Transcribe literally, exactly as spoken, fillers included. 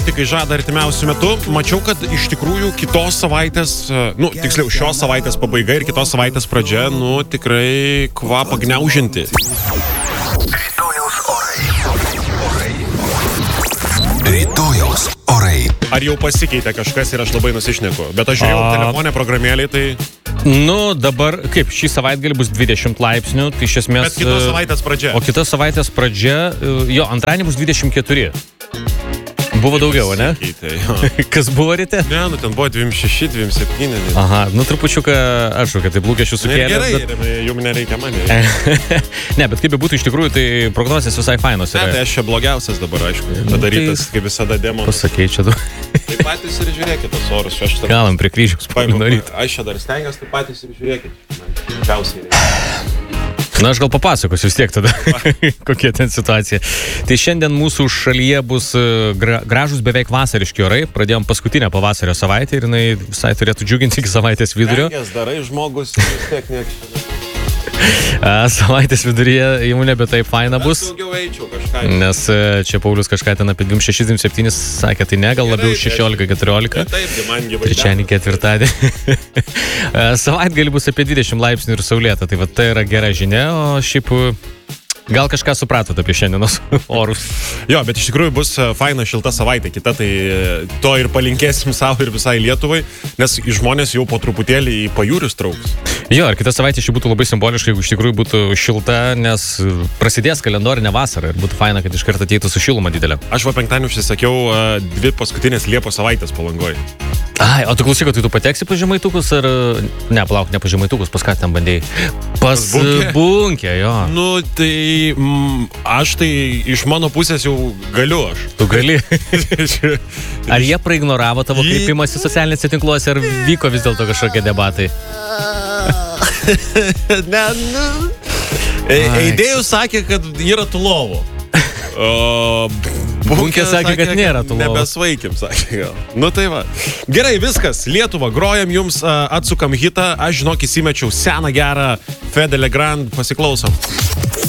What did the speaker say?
Tik žada artimiausių metų, mačiau, kad iš tikrųjų kitos savaitės, nu, tiksliau, šios savaitės pabaiga ir kitos savaitės pradžia, nu, tikrai kvapą gniaužinti. Rytojaus orai. Rytojaus orai. Ar jau pasikeitė kažkas ir aš labai nusišneku, bet aš žiūrėjau telefonę programėlį, tai... Nu, dabar, kaip, šį savaitgalį bus dvidešimt laipsnių, tai iš esmės... Bet kitos savaitės pradžia. O kitos savaitės pradžia, jo, antradienį bus dvidešimt keturi. Buvo daugiau, ne? Keitė, Kas buvo ryte? ne, nu ten buvo dvidešimt šeši, dvidešimt septyni. Aha, nu trupučiuką, aš kad tai lūkesčių sukėlė. Gerai, bet... jums nereikia man. ne, bet kaip būtų iš tikrųjų, tai prognozės visai fainos Ne, yra. tai aš čia blogiausias dabar, aišku. Padarytas, kaip visada, demonas. Pasakei čia du. Tai patys ir žiūrėkite tos orus. Aš tam... Galam prie kryžiaus paimaryt. Aš čia dar stengiuosi, tai patys ir žiūrėkite. Tikriausiai reikia. Na, aš gal papasakosiu vis tiek tada, kokia ten situacija. Tai šiandien mūsų šalyje bus gra, gražus beveik vasariški orai. Pradėjom paskutinę pavasario savaitę ir jinai visai turėtų džiuginti iki savaitės vidurio. Stengias darai žmogus, vis tiek niekščiai. Savaitės viduryje jau nebe taip faina bus. Aš daugiau eičiau kažką. Nes čia Paulius kažką ten apie dvidešimt šeši dvidešimt septyni sakė, tai ne, gal labiau šešiolika keturiolika. Taip, man gyvai. Trečiadienį ketvirtadienį. Savaitgalį bus apie dvidešimt laipsnių ir saulėta, tai va tai yra gera žinia, o šiaip gal kažką supratot apie šiandienos orus. Jo, bet iš tikrųjų bus faina šilta savaitė, kita, tai to ir palinkėsim savo ir visai Lietuvai, nes žmonės jau po truputėlį į pajūrius trauks. Jo, ir kita savaitė šį būtų labai simboliška, jeigu iš tikrųjų būtų šilta, nes prasidės kalendorinė vasara ir būtų faina, kad iš karto ateitų su šiluma didelė. Aš va penktadienį užsisakiau dvi paskutinės Liepos savaitės Palangoj. Ai, o tu klausyk, tai tu pateksi pa Žemaitukus ar... Ne, palauk, ne pa Žemaitukus, pas ką ten bandėjai? Pas Bunkę, jo. Nu, tai mm, aš tai iš mano pusės jau galiu aš. Tu gali. Ar jie praignoravo tavo Jį... kreipimąsi socialinėse tinkluose, ar vyko vis dėlto kažkokie debatai? ne, nu... Eidėjus sakė, kad yra tų lovų. O Bunkė sakė, kad nėra tų lovų. Nebesvaikim, sakė gal. Nu tai va. Gerai, viskas. Lietuva, grojam jums, atsukam hitą. Aš žinok, įsimečiau seną gerą Fede Legrand, pasiklausom.